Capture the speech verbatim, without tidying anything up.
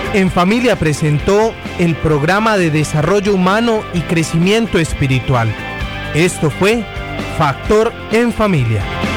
En Familia presentó el programa de desarrollo humano y crecimiento espiritual. Esto fue Factor en Familia.